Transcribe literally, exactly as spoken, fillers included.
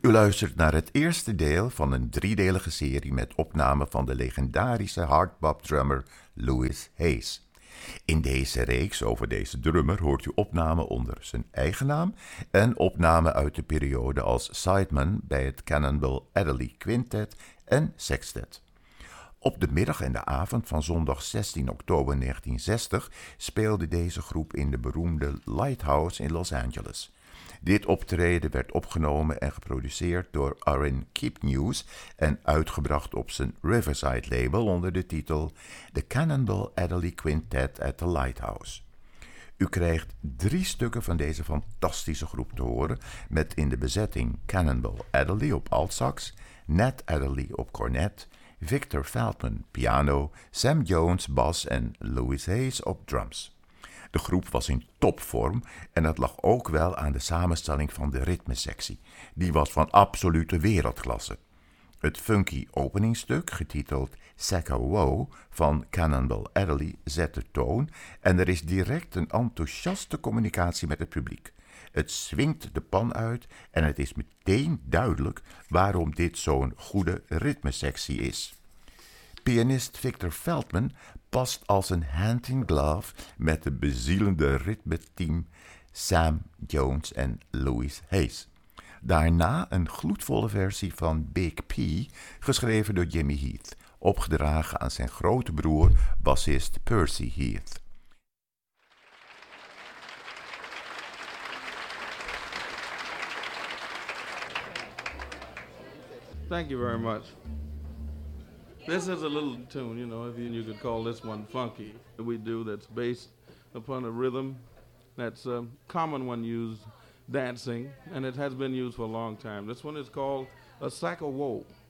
U luistert naar het eerste deel van een driedelige serie met opnamen van de legendarische hardbop-drummer Louis Hayes. In deze reeks over deze drummer hoort u opnamen onder zijn eigen naam en opnamen uit de periode als sideman bij het Cannonball Adderley Quintet en Sextet. Op de middag en de avond van zondag zestien oktober negentien zestig speelde deze groep in de beroemde Lighthouse in Los Angeles. Dit optreden werd opgenomen en geproduceerd door Aaron Keepnews en uitgebracht op zijn Riverside label onder de titel The Cannonball Adderley Quintet at the Lighthouse. U krijgt drie stukken van deze fantastische groep te horen, met in de bezetting Cannonball Adderley op altsax, Nat Adderley op cornet, Victor Feldman piano, Sam Jones bas en Louis Hayes op drums. De groep was in topvorm en dat lag ook wel aan de samenstelling van de ritmesectie. Die was van absolute wereldklasse. Het funky openingstuk, getiteld Sacco Wow van Cannonball Adderley, zet de toon en er is direct een enthousiaste communicatie met het publiek. Het swingt de pan uit en het is meteen duidelijk waarom dit zo'n goede ritmesectie is. Pianist Victor Feldman past als een hand in glove met de bezielende ritmeteam Sam Jones en Louis Hayes. Daarna een gloedvolle versie van Big P, geschreven door Jimmy Heath, opgedragen aan zijn grote broer, bassist Percy Heath. Thank you very much. This is a little tune, you know, if you, you could call this one funky. We do that's based upon a rhythm that's a common one used dancing, and it has been used for a long time. This one is called a Sacco Woe.